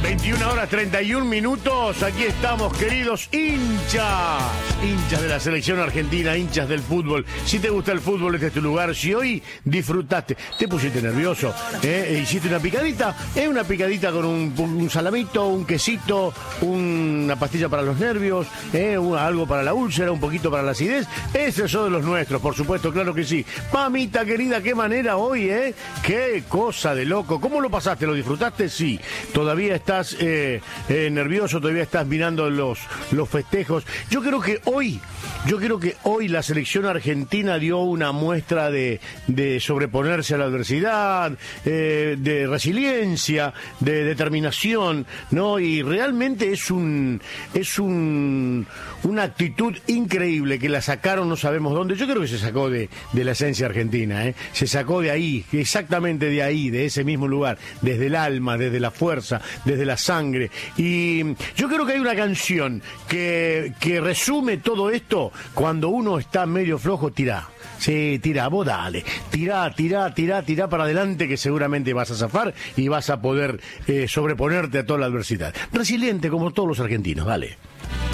21:31. Aquí estamos, queridos hinchas de la selección argentina, hinchas del fútbol. Si te gusta el fútbol, este es tu lugar. Si hoy disfrutaste, te pusiste nervioso, hiciste una picadita, una picadita con un salamito, un quesito, una pastilla para los nervios, algo para la úlcera, un poquito para la acidez. Esos son de los nuestros, por supuesto, claro que sí. Mamita querida, qué manera hoy, qué cosa de loco. ¿Cómo lo pasaste? ¿Lo disfrutaste? Sí. Todavía estás nervioso, todavía estás mirando los festejos. Yo creo que hoy la selección argentina dio una muestra de sobreponerse a la adversidad, de resiliencia, de determinación, ¿no? Y realmente es una actitud increíble que la sacaron, no sabemos dónde. Yo creo que se sacó de la esencia argentina, se sacó de ahí, exactamente de ahí, de ese mismo lugar, desde el alma, desde la fuerza, desde la sangre. Y yo creo que hay una canción que resume todo esto. Cuando uno está medio flojo, tirá. Sí, tirá, vos dale. Tirá para adelante, que seguramente vas a zafar y vas a poder sobreponerte a toda la adversidad. Resiliente como todos los argentinos, dale.